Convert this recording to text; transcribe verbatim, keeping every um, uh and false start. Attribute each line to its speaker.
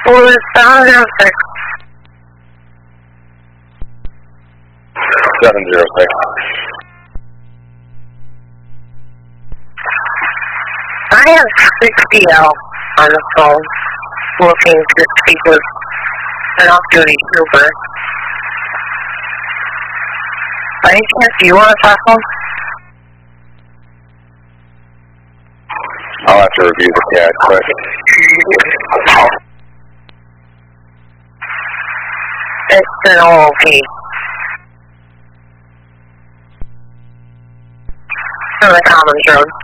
Speaker 1: was seven zero six.
Speaker 2: seven zero six.
Speaker 1: I have sixty L on the phone, looking to speak with an off-duty trooper. By any chance, do you want to talk to him?
Speaker 2: I'll have to review the C A D quick.
Speaker 1: It's an O O P. On the Commons Road.